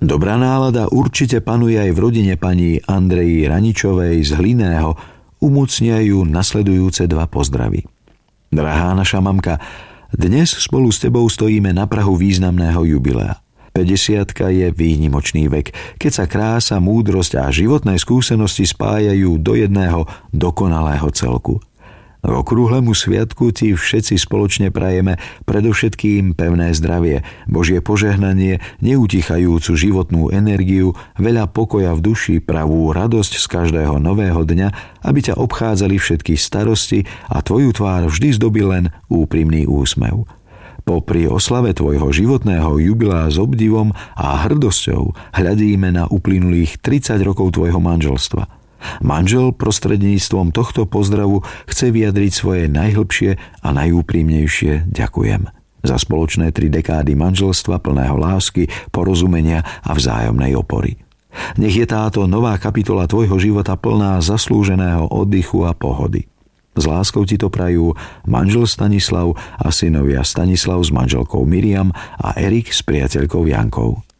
Dobrá nálada určite panuje aj v rodine pani Andreji Raničovej z Hliného. Umocňajú nasledujúce 2 pozdravy. Drahá naša mamka, dnes spolu s tebou stojíme na prahu významného jubilea. 50-ka je výnimočný vek, keď sa krása, múdrosť a životné skúsenosti spájajú do jedného dokonalého celku. K okrúhlemu sviatku ti všetci spoločne prajeme predovšetkým pevné zdravie, Božie požehnanie, neutichajúcu životnú energiu, veľa pokoja v duši, pravú radosť z každého nového dňa, aby ťa obchádzali všetky starosti a tvoju tvár vždy zdobil len úprimný úsmev. Popri oslave tvojho životného jubilea s obdivom a hrdosťou hľadíme na uplynulých 30 rokov tvojho manželstva. Manžel prostredníctvom tohto pozdravu chce vyjadriť svoje najhlbšie a najúprimnejšie ďakujem za spoločné 3 dekády manželstva plného lásky, porozumenia a vzájomnej opory. Nech je táto nová kapitola tvojho života plná zaslúženého oddychu a pohody. S láskou ti to prajú manžel Stanislav a synovia Stanislav s manželkou Miriam a Erik s priateľkou Jankou.